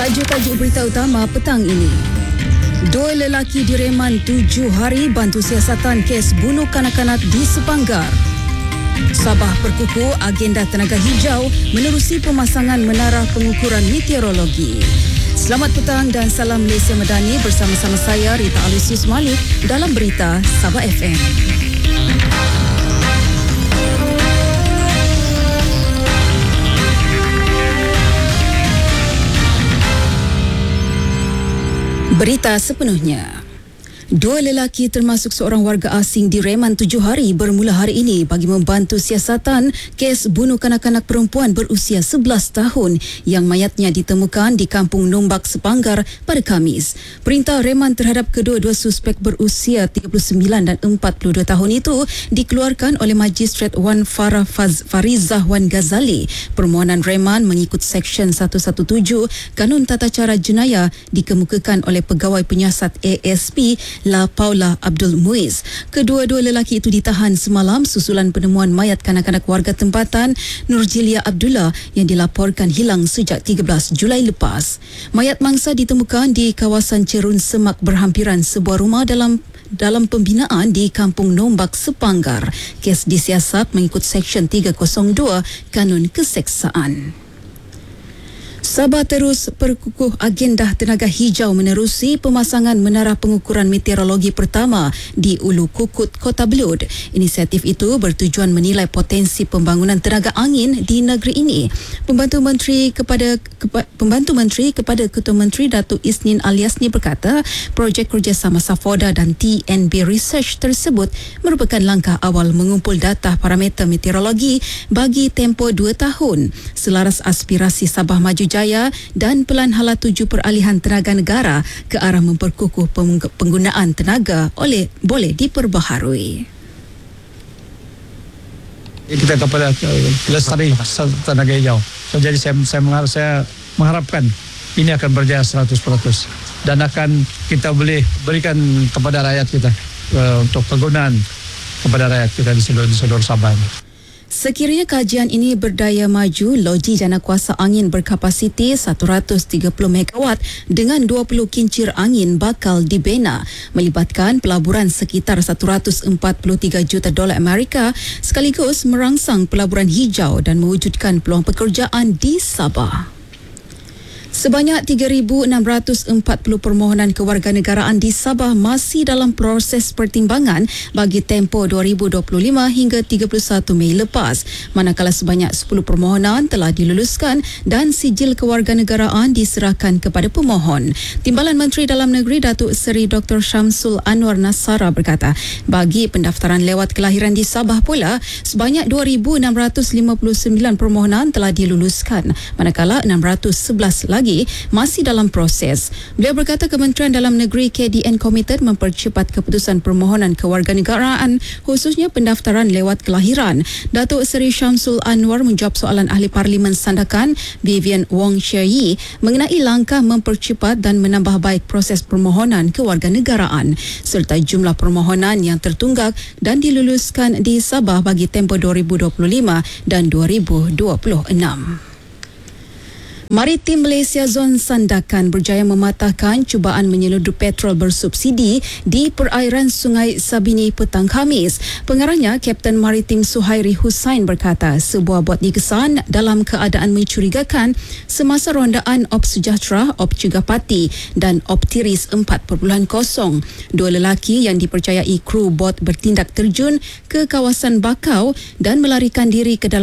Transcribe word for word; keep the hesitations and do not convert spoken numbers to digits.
Tajuk-tajuk berita utama petang ini. Dua lelaki direman tujuh hari bantu siasatan kes bunuh kanak-kanak di Sepanggar. Sabah berkukuh agenda tenaga hijau menerusi pemasangan menara pengukuran meteorologi. Selamat petang dan salam Malaysia Madani bersama-sama saya Rita Alusius Malik dalam berita Sabah F M. Berita sepenuhnya. Dua lelaki termasuk seorang warga asing direman tujuh hari bermula hari ini bagi membantu siasatan kes bunuh kanak-kanak perempuan berusia sebelas tahun yang mayatnya ditemukan di Kampung Nombak, Sepanggar pada Khamis. Perintah reman terhadap kedua-dua suspek berusia tiga puluh sembilan dan empat puluh dua tahun itu dikeluarkan oleh Magistrat Wan Farah Faz Farizah Wan Ghazali. Permohonan reman mengikut Seksyen seratus tujuh belas Kanun Tata Cara Jenayah dikemukakan oleh Pegawai Penyiasat A S P La Paula Abdul Muiz. Kedua-dua lelaki itu ditahan semalam susulan penemuan mayat kanak-kanak warga tempatan Nurjilia Abdullah yang dilaporkan hilang sejak tiga belas Julai lepas. Mayat mangsa ditemukan di kawasan Cerun Semak berhampiran sebuah rumah dalam dalam pembinaan di Kampung Nombak, Sepanggar. Kes disiasat mengikut Seksyen tiga kosong dua Kanun Keseksaan. Sabah terus perkukuh agenda tenaga hijau menerusi pemasangan menara pengukuran meteorologi pertama di Ulu Kukut, Kota Belud. Inisiatif itu bertujuan menilai potensi pembangunan tenaga angin di negeri ini. Pembantu Menteri kepada kepa, Pembantu Menteri kepada Ketua Menteri Datuk Isnin Aliasni berkata, projek kerjasama Safoda dan T N B Research tersebut merupakan langkah awal mengumpul data parameter meteorologi bagi tempoh dua tahun selaras aspirasi Sabah Maju Jaya dan Pelan Hala Tuju Peralihan Tenaga Negara ke arah memperkukuh penggunaan tenaga oleh boleh diperbaharui. Kita kepada lestari tenaga hijau. So, jadi saya saya, mengharap, saya mengharapkan ini akan berjaya seratus peratus dan akan kita boleh berikan kepada rakyat kita uh, untuk penggunaan kepada rakyat kita di seluruh, di seluruh Sabah. Sekiranya kajian ini berdaya maju, loji jana kuasa angin berkapasiti seratus tiga puluh megawatt dengan dua puluh kincir angin bakal dibina, melibatkan pelaburan sekitar seratus empat puluh tiga juta dolar Amerika sekaligus merangsang pelaburan hijau dan mewujudkan peluang pekerjaan di Sabah. Sebanyak tiga ribu enam ratus empat puluh permohonan kewarganegaraan di Sabah masih dalam proses pertimbangan bagi tempoh dua ribu dua puluh lima hingga tiga puluh satu Mei lepas, manakala sebanyak sepuluh permohonan telah diluluskan dan sijil kewarganegaraan diserahkan kepada pemohon. Timbalan Menteri Dalam Negeri Datuk Seri Doktor Syamsul Anwar Nasara berkata, bagi pendaftaran lewat kelahiran di Sabah pula, sebanyak dua ribu enam ratus lima puluh sembilan permohonan telah diluluskan, manakala enam ratus sebelas lagi masih dalam proses. Beliau berkata Kementerian Dalam Negeri K D N komited mempercepat keputusan permohonan kewarganegaraan khususnya pendaftaran lewat kelahiran. Datuk Seri Syamsul Anwar menjawab soalan Ahli Parlimen Sandakan Vivian Wong Sheryi mengenai langkah mempercepat dan menambah baik proses permohonan kewarganegaraan serta jumlah permohonan yang tertunggak dan diluluskan di Sabah bagi tempoh dua ribu dua puluh lima dan dua ribu dua puluh enam. Maritim Malaysia Zon Sandakan berjaya mematahkan cubaan menyeludup petrol bersubsidi di perairan Sungai Sabini petang Khamis. Pengarahnya, Kapten Maritim Suhairi Hussain berkata sebuah bot digesan dalam keadaan mencurigakan semasa rondaan Op Sejahtera, Op Cegapati dan Op Tiris empat titik kosong. Dua lelaki yang dipercayai kru bot bertindak terjun ke kawasan Bakau dan melarikan diri ke dalam